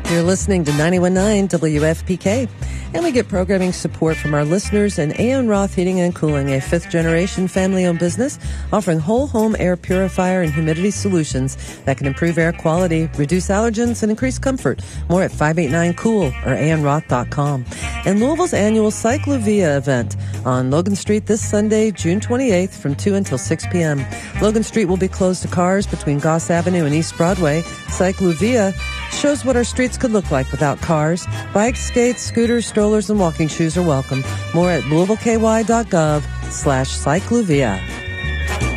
You're listening to 91.9 WFPK, and we get programming support from our listeners and Aon Roth Heating and Cooling, a fifth-generation family-owned business offering whole-home air purifier and humidity solutions that can improve air quality, reduce allergens, and increase comfort. More at 589-COOL or aonroth.com. And Louisville's annual Cyclovia event on Logan Street this Sunday, June 28th from 2 until 6 p.m. Logan Street will be closed to cars between Goss Avenue and East Broadway. Cyclovia shows what our streets could look like without cars. Bikes, skates, scooters, strollers, and walking shoes are welcome. More at louisvilleky.gov/Cyclovia.